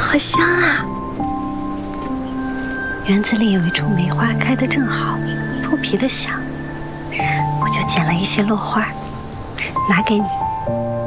好香啊！园子里有一株梅花开得正好，扑鼻的香，我就捡了一些落花，拿给你。